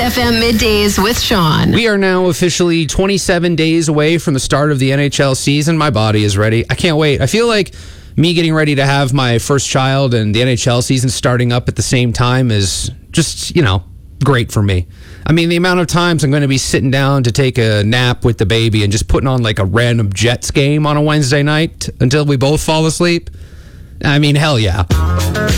FM Middays with Sean. We are now officially 27 days away from the start of the NHL season. My body is ready. I can't wait. I feel like me getting ready to have my first child and the NHL season starting up at the same time is just, great for me. I mean, the amount of times I'm going to be sitting down to take a nap with the baby and just putting on like a random Jets game on a Wednesday night until we both fall asleep. I mean, hell yeah.